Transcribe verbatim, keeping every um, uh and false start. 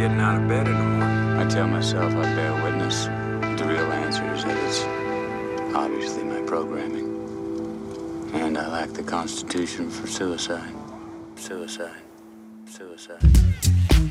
getting out of bed in the morning? I tell myself I bear witness. The real answer is that it's obviously my programming. And I lack the constitution for suicide. Suicide. Suicide.